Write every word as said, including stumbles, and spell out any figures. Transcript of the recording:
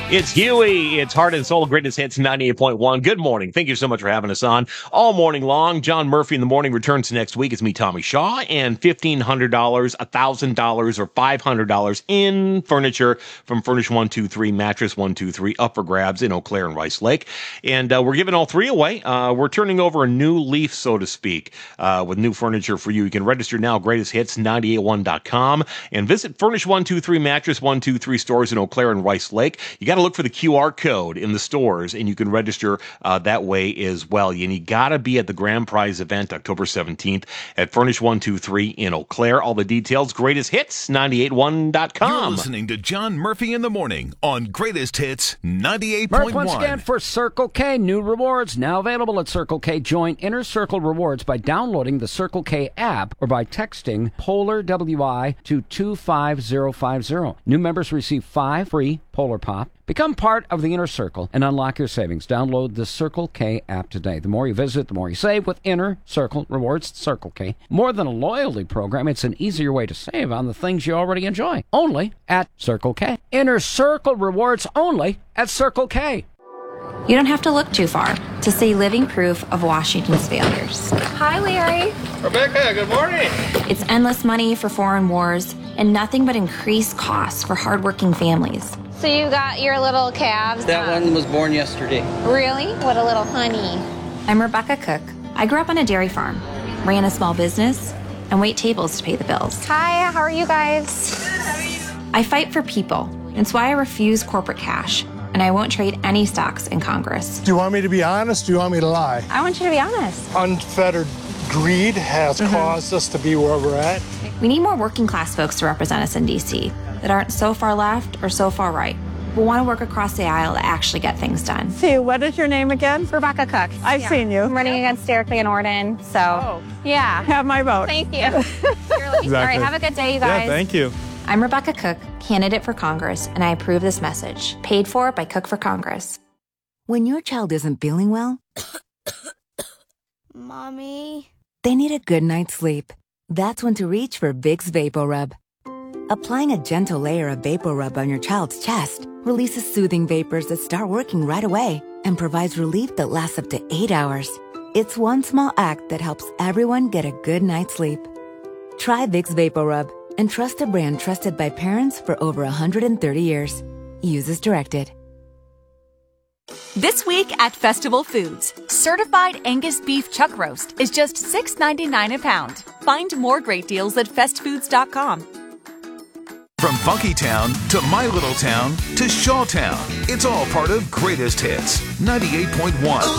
It's Huey. It's Heart and Soul Greatest Hits ninety-eight point one. Good morning. Thank you so much for having us on all morning long. John Murphy in the Morning returns next week. It's me, Tommy Shaw, and fifteen hundred dollars, one thousand dollars, or five hundred dollars in furniture from Furnish one two three, Mattress one two three, up for grabs in Eau Claire and Rice Lake. And uh, we're giving all three away. Uh, we're turning over a new leaf, so to speak, uh, with new furniture for you. You can register now, greatest hits nine eight one dot com, and visit Furnish one two three, Mattress one two three stores in Eau Claire and Rice Lake. You got to look for the Q R code in the stores, and you can register uh, that way as well. And you got to be at the grand prize event October seventeenth at Furnish one two three in Eau Claire. All the details, greatest hits nine eight one dot com. You're listening to John Murphy in the Morning on Greatest Hits ninety-eight point one. Murph, once again for Circle K. New rewards now available at Circle K. Join Inner Circle Rewards by downloading the Circle K app or by texting Polar W I to two five zero five zero. New members receive five free Polar Pop. Become part of the Inner Circle and unlock your savings. Download the Circle K app today. The more you visit, the more you save with Inner Circle Rewards. Circle K. More than a loyalty program, it's an easier way to save on the things you already enjoy. Only at Circle K. Inner Circle Rewards only at Circle K. You don't have to look too far to see living proof of Washington's failures. Hi, Larry. Rebecca, good morning. It's endless money for foreign wars and nothing but increased costs for hardworking families. So you got your little calves? That um, one was born yesterday. Really? What a little honey. I'm Rebecca Cook. I grew up on a dairy farm, ran a small business, and wait tables to pay the bills. Hi, how are you guys? I fight for people. It's why I refuse corporate cash, and I won't trade any stocks in Congress. Do you want me to be honest? Do you want me to lie? I want you to be honest. Unfettered greed has mm-hmm. caused us to be where we're at. We need more working class folks to represent us in D C that aren't so far left or so far right. We want to work across the aisle to actually get things done. See, what is your name again? Rebecca Cook. I've yeah. seen you. I'm running against Derek Van Orden, so oh. yeah. Have my vote. Thank you. Exactly. All right, have a good day, you guys. Yeah, thank you. I'm Rebecca Cook, candidate for Congress, and I approve this message. Paid for by Cook for Congress. When your child isn't feeling well, Mommy, they need a good night's sleep. That's when to reach for Vicks VapoRub. Applying a gentle layer of VapoRub on your child's chest releases soothing vapors that start working right away and provides relief that lasts up to eight hours. It's one small act that helps everyone get a good night's sleep. Try Vicks VapoRub and trust a brand trusted by parents for over one hundred thirty years. Use as directed. This week at Festival Foods, certified Angus beef chuck roast is just six ninety-nine a pound. Find more great deals at fest foods dot com. From Funky Town to My Little Town to Shawtown, it's all part of Greatest Hits ninety-eight point one.